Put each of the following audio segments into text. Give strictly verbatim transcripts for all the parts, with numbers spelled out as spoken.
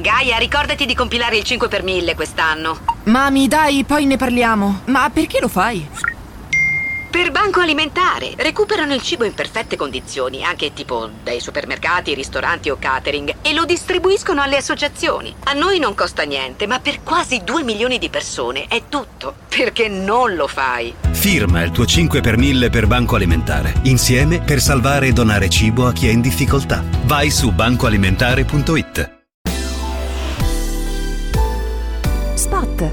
Gaia, ricordati di compilare il cinque per mille quest'anno. Mami, dai, poi ne parliamo. Ma perché lo fai? Per Banco Alimentare. Recuperano il cibo in perfette condizioni, anche tipo dai supermercati, ristoranti o catering, e lo distribuiscono alle associazioni. A noi non costa niente, ma per quasi due milioni di persone è tutto. Perché non lo fai? Firma il tuo cinque per mille per Banco Alimentare. Insieme per salvare e donare cibo a chi è in difficoltà. Vai su banco alimentare punto it. Spot.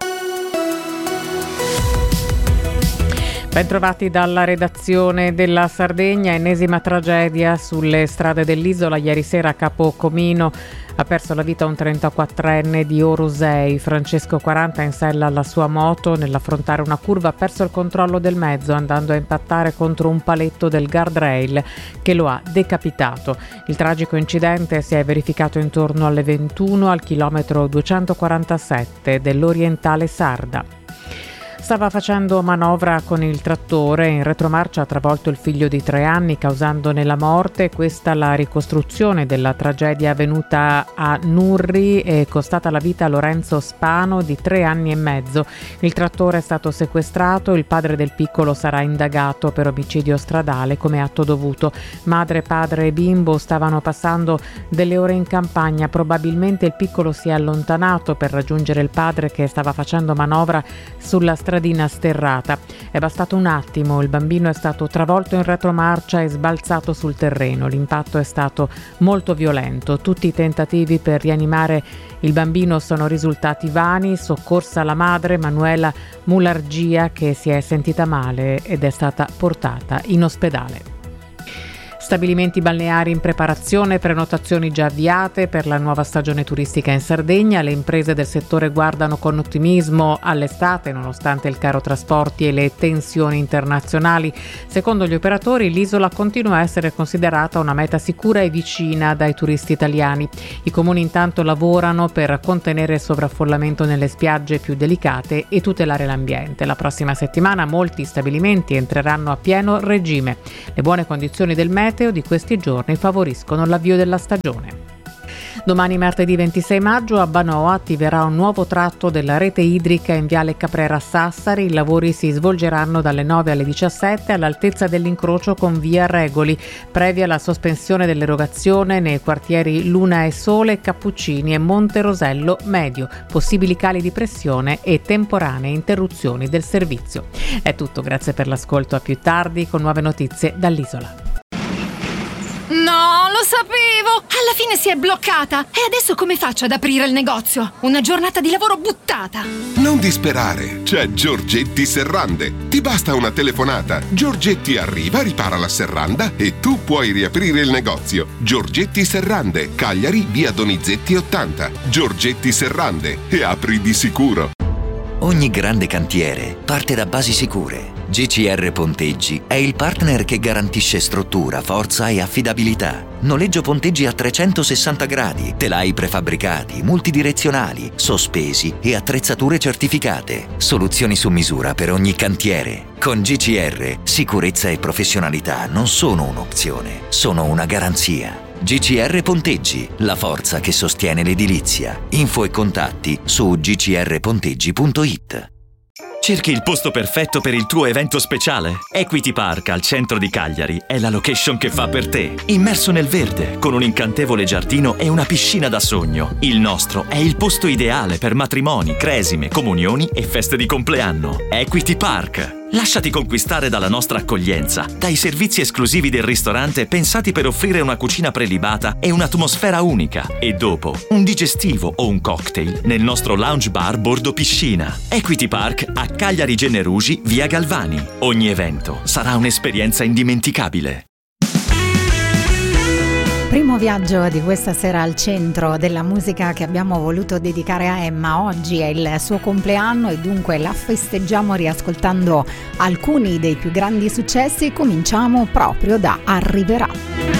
Bentrovati dalla redazione della Sardegna. Ennesima tragedia sulle strade dell'isola. Ieri sera a Capocomino ha perso la vita un trentaquattrenne di Orusei. Francesco, quaranta, in sella alla sua moto. Nell'affrontare una curva ha perso il controllo del mezzo, andando a impattare contro un paletto del guardrail che lo ha decapitato. Il tragico incidente si è verificato intorno alle ventuno al chilometro duecentoquarantasette dell'Orientale Sarda. Stava facendo manovra con il trattore, in retromarcia ha travolto il figlio di tre anni causandone la morte. Questa la ricostruzione della tragedia avvenuta a Nurri e costata la vita a Lorenzo Spano di tre anni e mezzo. Il trattore è stato sequestrato, il padre del piccolo sarà indagato per omicidio stradale come atto dovuto. Madre, padre e bimbo stavano passando delle ore in campagna, probabilmente il piccolo si è allontanato per raggiungere il padre che stava facendo manovra sulla strada sterrata. È bastato un attimo, il bambino è stato travolto in retromarcia e sbalzato sul terreno. L'impatto è stato molto violento. Tutti i tentativi per rianimare il bambino sono risultati vani. Soccorsa la madre, Manuela Mulargia, che si è sentita male ed è stata portata in ospedale. Stabilimenti balneari in preparazione, prenotazioni già avviate per la nuova stagione turistica in Sardegna. Le imprese del settore guardano con ottimismo all'estate, nonostante il caro trasporti e le tensioni internazionali. Secondo gli operatori, l'isola continua a essere considerata una meta sicura e vicina dai turisti italiani. I comuni intanto lavorano per contenere il sovraffollamento nelle spiagge più delicate e tutelare l'ambiente. La prossima settimana molti stabilimenti entreranno a pieno regime. Le buone condizioni del meteo di questi giorni favoriscono l'avvio della stagione. Domani martedì ventisei maggio a Banoa attiverà un nuovo tratto della rete idrica in Viale Caprera Sassari. I lavori si svolgeranno dalle nove alle diciassette all'altezza dell'incrocio con via Regoli, previa la sospensione dell'erogazione nei quartieri Luna e Sole, Cappuccini e Monte Rosello Medio. Possibili cali di pressione e temporanee interruzioni del servizio. È tutto, grazie per l'ascolto, a più tardi con nuove notizie dall'isola. No, lo sapevo! Alla fine si è bloccata! E adesso come faccio ad aprire il negozio? Una giornata di lavoro buttata! Non disperare! C'è Giorgetti Serrande! Ti basta una telefonata! Giorgetti arriva, ripara la serranda e tu puoi riaprire il negozio. Giorgetti Serrande, Cagliari, via Donizetti ottanta. Giorgetti Serrande, e apri di sicuro! Ogni grande cantiere parte da basi sicure. G C R Ponteggi è il partner che garantisce struttura, forza e affidabilità. Noleggio ponteggi a trecentosessanta gradi, telai prefabbricati, multidirezionali, sospesi e attrezzature certificate. Soluzioni su misura per ogni cantiere. Con G C R, sicurezza e professionalità non sono un'opzione, sono una garanzia. G C R Ponteggi, la forza che sostiene l'edilizia. Info e contatti su g c r ponteggi punto it. Cerchi il posto perfetto per il tuo evento speciale? Equity Park al centro di Cagliari è la location che fa per te. Immerso nel verde, con un incantevole giardino e una piscina da sogno. Il nostro è il posto ideale per matrimoni, cresime, comunioni e feste di compleanno. Equity Park. Lasciati conquistare dalla nostra accoglienza, dai servizi esclusivi del ristorante pensati per offrire una cucina prelibata e un'atmosfera unica. E dopo, un digestivo o un cocktail nel nostro lounge bar bordo piscina. Equity Park a Cagliari Generugi, via Galvani. Ogni evento sarà un'esperienza indimenticabile. Primo viaggio di questa sera al centro della musica che abbiamo voluto dedicare a Emma. Oggi è il suo compleanno e dunque la festeggiamo riascoltando alcuni dei più grandi successi. Cominciamo proprio da Arriverà.